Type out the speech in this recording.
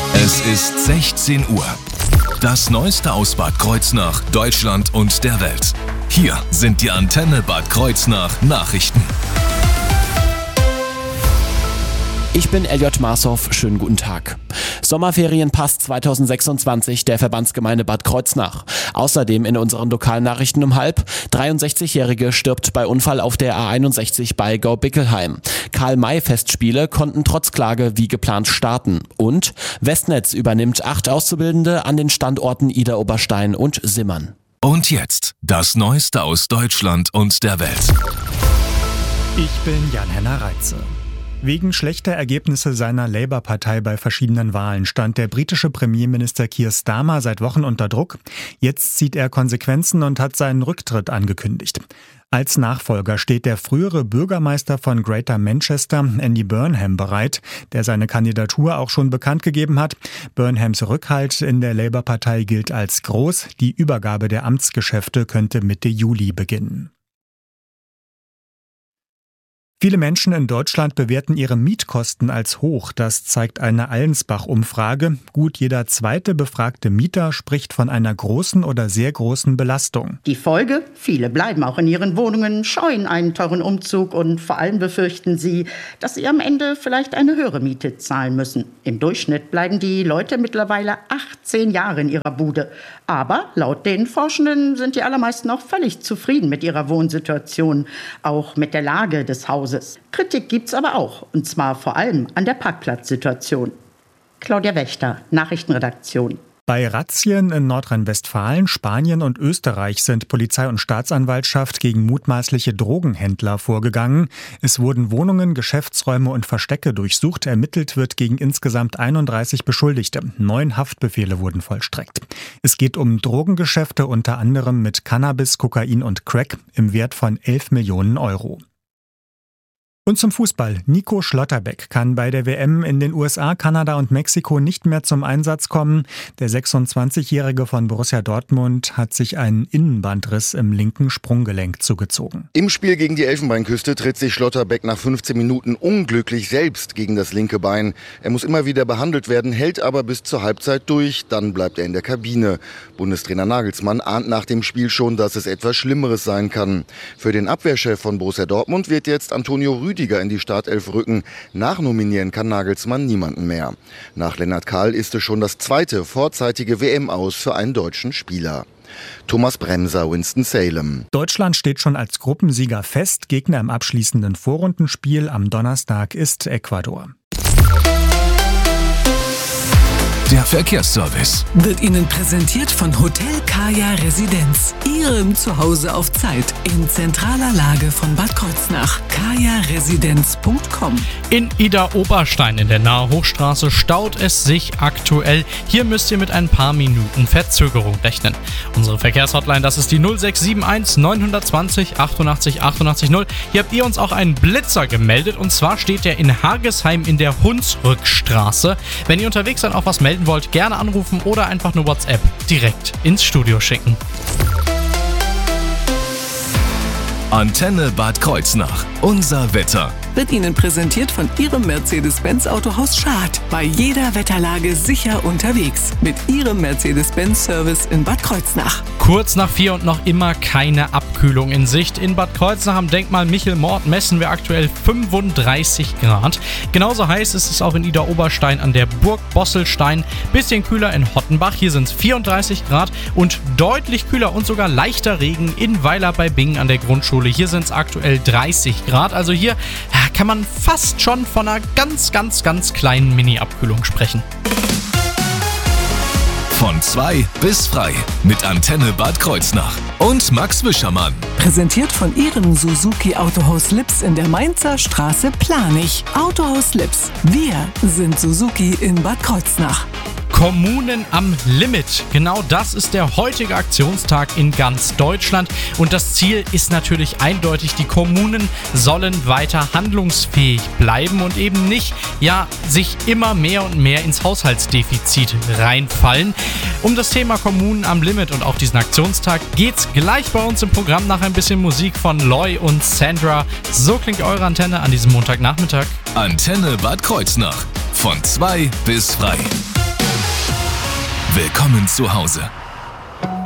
Es ist 16 Uhr. Das Neueste aus Bad Kreuznach, Deutschland und der Welt. Hier sind die Antenne Bad Kreuznach Nachrichten. Ich bin Elliot Marshoff, schönen guten Tag. Sommerferienpass 2026 der Verbandsgemeinde Bad Kreuznach. Außerdem in unseren Lokalnachrichten um 12:30, 63-Jährige stirbt bei Unfall auf der A61 bei Gau-Bickelheim. Karl-May-Festspiele konnten trotz Klage wie geplant starten. Und Westnetz übernimmt 8 Auszubildende an den Standorten Idar-Oberstein und Simmern. Und jetzt das Neueste aus Deutschland und der Welt. Ich bin Jan-Henner Reitze. Wegen schlechter Ergebnisse seiner Labour-Partei bei verschiedenen Wahlen stand der britische Premierminister Keir Starmer seit Wochen unter Druck. Jetzt zieht er Konsequenzen und hat seinen Rücktritt angekündigt. Als Nachfolger steht der frühere Bürgermeister von Greater Manchester, Andy Burnham, bereit, der seine Kandidatur auch schon bekannt gegeben hat. Burnhams Rückhalt in der Labour-Partei gilt als groß. Die Übergabe der Amtsgeschäfte könnte Mitte Juli beginnen. Viele Menschen in Deutschland bewerten ihre Mietkosten als hoch. Das zeigt eine Allensbach-Umfrage. Gut jeder zweite befragte Mieter spricht von einer großen oder sehr großen Belastung. Die Folge? Viele bleiben auch in ihren Wohnungen, scheuen einen teuren Umzug und vor allem befürchten sie, dass sie am Ende vielleicht eine höhere Miete zahlen müssen. Im Durchschnitt bleiben die Leute mittlerweile 18 Jahre in ihrer Bude. Aber laut den Forschenden sind die allermeisten auch völlig zufrieden mit ihrer Wohnsituation, auch mit der Lage des Hauses. Kritik gibt's aber auch, und zwar vor allem an der Parkplatzsituation. Claudia Wächter, Nachrichtenredaktion. Bei Razzien in Nordrhein-Westfalen, Spanien und Österreich sind Polizei und Staatsanwaltschaft gegen mutmaßliche Drogenhändler vorgegangen. Es wurden Wohnungen, Geschäftsräume und Verstecke durchsucht. Ermittelt wird gegen insgesamt 31 Beschuldigte. 9 Haftbefehle wurden vollstreckt. Es geht um Drogengeschäfte unter anderem mit Cannabis, Kokain und Crack im Wert von 11 Millionen Euro. Und zum Fußball. Nico Schlotterbeck kann bei der WM in den USA, Kanada und Mexiko nicht mehr zum Einsatz kommen. Der 26-Jährige von Borussia Dortmund hat sich einen Innenbandriss im linken Sprunggelenk zugezogen. Im Spiel gegen die Elfenbeinküste tritt sich Schlotterbeck nach 15 Minuten unglücklich selbst gegen das linke Bein. Er muss immer wieder behandelt werden, hält aber bis zur Halbzeit durch. Dann bleibt er in der Kabine. Bundestrainer Nagelsmann ahnt nach dem Spiel schon, dass es etwas Schlimmeres sein kann. Für den Abwehrchef von Borussia Dortmund wird jetzt Antonio Rüdiger in die Startelf rücken. Nachnominieren kann Nagelsmann niemanden mehr. Nach Lennart Kahl ist es schon das zweite vorzeitige WM-Aus für einen deutschen Spieler. Thomas Bremser, Winston-Salem. Deutschland steht schon als Gruppensieger fest. Gegner im abschließenden Vorrundenspiel am Donnerstag ist Ecuador. Der Verkehrsservice wird Ihnen präsentiert von Hotel Kaya Residenz. Ihrem Zuhause auf Zeit in zentraler Lage von Bad Kreuznach. kajaresidenz.com. In Idar-Oberstein in der Nahe Hochstraße staut es sich aktuell. Hier müsst ihr mit ein paar Minuten Verzögerung rechnen. Unsere Verkehrshotline, das ist die 0671 920 88 88 0. Hier habt ihr uns auch einen Blitzer gemeldet, und zwar steht der in Hagesheim in der Hunsrückstraße. Wenn ihr unterwegs seid, auch was melden wollt, gerne anrufen oder einfach eine WhatsApp direkt ins Studio schicken. Antenne Bad Kreuznach. Unser Wetter. Wird Ihnen präsentiert von Ihrem Mercedes-Benz Autohaus Schad. Bei jeder Wetterlage sicher unterwegs. Mit Ihrem Mercedes-Benz-Service in Bad Kreuznach. Kurz nach 4 und noch immer keine Abkühlung in Sicht. In Bad Kreuznach am Denkmal Michel-Mort messen wir aktuell 35 Grad. Genauso heiß ist es auch in Idar-Oberstein an der Burg Bosselstein. Bisschen kühler in Hottenbach. Hier sind es 34 Grad und deutlich kühler und sogar leichter Regen in Weiler bei Bingen an der Grundschule. Hier sind es aktuell 30 Grad. Also hier kann man fast schon von einer ganz kleinen Mini-Abkühlung sprechen. Von 2 bis frei mit Antenne Bad Kreuznach und Max Wischermann. Präsentiert von Ihrem Suzuki Autohaus Lips in der Mainzer Straße Planich. Autohaus Lips. Wir sind Suzuki in Bad Kreuznach. Kommunen am Limit. Genau das ist der heutige Aktionstag in ganz Deutschland. Und das Ziel ist natürlich eindeutig, die Kommunen sollen weiter handlungsfähig bleiben und eben nicht, sich immer mehr und mehr ins Haushaltsdefizit reinfallen. Um das Thema Kommunen am Limit und auch diesen Aktionstag geht's gleich bei uns im Programm nach ein bisschen Musik von Loy und Sandra. So klingt eure Antenne an diesem Montagnachmittag. Antenne Bad Kreuznach. Von 2 bis frei. Willkommen zu Hause.